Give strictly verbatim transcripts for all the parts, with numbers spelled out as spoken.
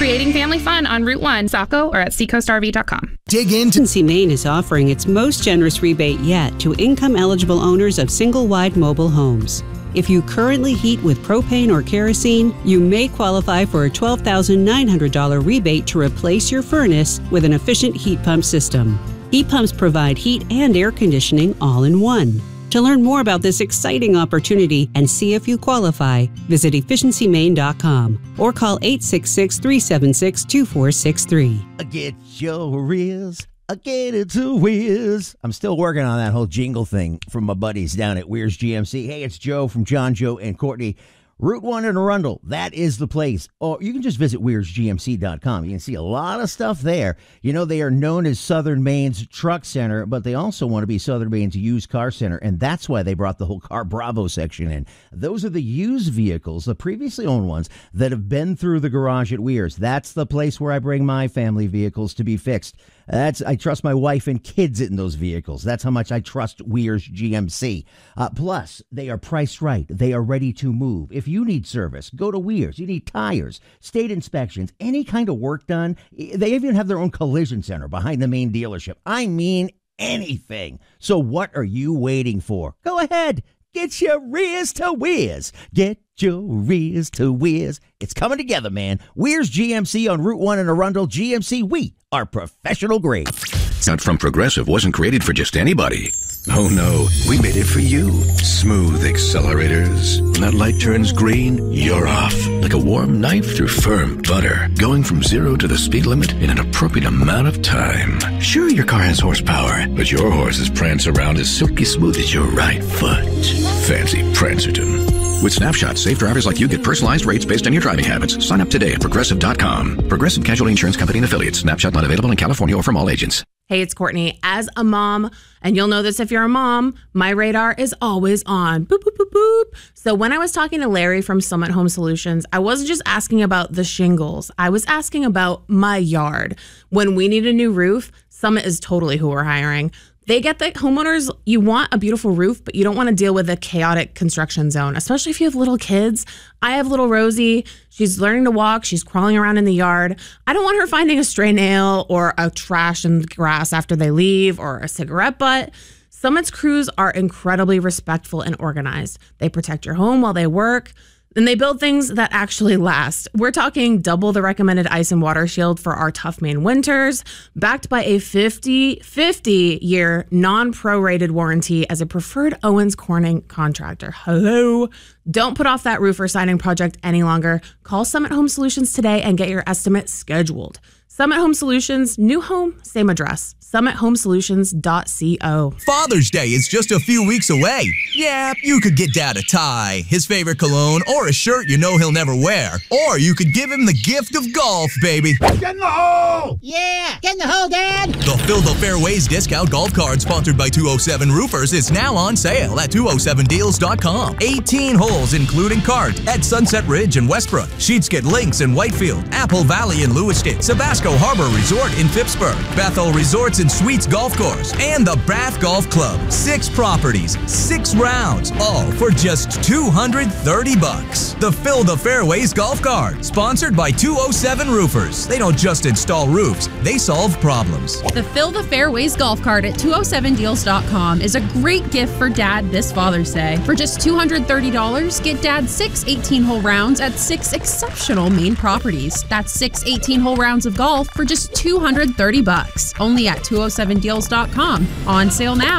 creating family fun on Route one, Saco, or at seacoast R V dot com. Dig into Efficiency Maine is offering its most generous rebate yet to income-eligible owners of single-wide mobile homes. If you currently heat with propane or kerosene, you may qualify for a twelve thousand nine hundred dollars rebate to replace your furnace with an efficient heat pump system. Heat pumps provide heat and air conditioning all in one. To learn more about this exciting opportunity and see if you qualify, visit efficiency maine dot com or call eight six six, three seven six, two four six three. Get your Riz. I get it to Wiz. I'm still working on that whole jingle thing from my buddies down at Weir's G M C. Hey, it's Joe from John, Joe, and Courtney. Route one in Arundel, that is the place. Or you can just visit weirs g m c dot com. You can see a lot of stuff there. You know, they are known as Southern Maine's truck center, but they also want to be Southern Maine's used car center, and that's why they brought the whole Car Bravo section in. Those are the used vehicles, the previously owned ones, that have been through the garage at Weirs. That's the place where I bring my family vehicles to be fixed. That's I trust my wife and kids in those vehicles. That's how much I trust Weir's G M C. Uh, plus, they are priced right. They are ready to move. If you need service, go to Weir's. You need tires, state inspections, any kind of work done. They even have their own collision center behind the main dealership. I mean anything. So what are you waiting for? Go ahead. Get your Riz to Wiz. Get your Riz to Wiz. It's coming together, man. Weir's G M C on Route one in Arundel. G M C, we are professional grade. Sound from Progressive wasn't created for just anybody. Oh no, we made it for you. Smooth accelerators. When that light turns green, you're off. Like a warm knife through firm butter. Going from zero to the speed limit in an appropriate amount of time. Sure, your car has horsepower, but your horses prance around as silky smooth as your right foot. Fancy Prancerton. With Snapshot, safe drivers like you get personalized rates based on your driving habits. Sign up today at progressive dot com. Progressive Casualty Insurance Company and Affiliates. Snapshot not available in California or from all agents. Hey, it's Courtney. As a mom, and you'll know this if you're a mom, my radar is always on. Boop, boop, boop, boop. So when I was talking to Larry from Summit Home Solutions, I wasn't just asking about the shingles. I was asking about my yard. When we need a new roof, Summit is totally who we're hiring. They get that homeowners, you want a beautiful roof, but you don't want to deal with a chaotic construction zone, especially if you have little kids. I have little Rosie. She's learning to walk. She's crawling around in the yard. I don't want her finding a stray nail or a trash in the grass after they leave or a cigarette butt. Summit's crews are incredibly respectful and organized. They protect your home while they work. And they build things that actually last. We're talking double the recommended ice and water shield for our tough Maine winters, backed by a fifty, fifty-year non-prorated warranty as a preferred Owens Corning contractor. Hello? Don't put off that roof or siding project any longer. Call Summit Home Solutions today and get your estimate scheduled. Summit Home Solutions, new home, same address. summit home solutions dot co. Father's Day is just a few weeks away. Yeah, you could get Dad a tie, his favorite cologne, or a shirt you know he'll never wear. Or you could give him the gift of golf, baby. Get in the hole! Yeah, get in the hole, Dad! The Fill the Fairways discount golf card sponsored by two oh seven Roofers is now on sale at two oh seven deals dot com. eighteen holes including cart at Sunset Ridge in Westbrook, Sheetsket Links in Whitefield, Apple Valley in Lewiston, Tabasco Harbor Resort in Phippsburg, Bethel Resorts and Suites Golf Course, and the Bath Golf Club. Six properties, six rounds, all for just two hundred thirty bucks. The Fill the Fairways golf cart, sponsored by two oh seven Roofers. They don't just install roofs, they solve problems. The Fill the Fairways golf cart at two oh seven deals dot com is a great gift for Dad this Father's Day. For just two hundred thirty dollars, get Dad six eighteen-hole rounds at six exceptional Maine properties. That's six eighteen-hole rounds of golf for just two hundred thirty bucks. Only at two oh seven deals dot com. On sale now.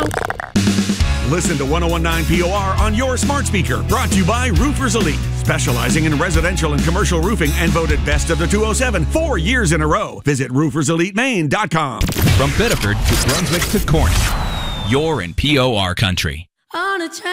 Listen to one oh one nine P O R on your smart speaker. Brought to you by Roofers Elite, specializing in residential and commercial roofing and voted best of the two oh seven four years in a row. Visit roofers elite maine dot com. From Biddeford to Brunswick to Corning, you're in P O R country. On a